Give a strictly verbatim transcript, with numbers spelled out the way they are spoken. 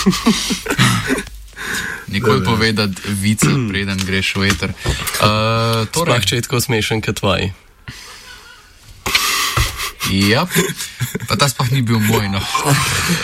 Nikoli povedati vice, preden greš v eter. Uh, torej, Sploh če je tako smešen kot tvoj. Ja, pa ta sploh ni bil moj, no.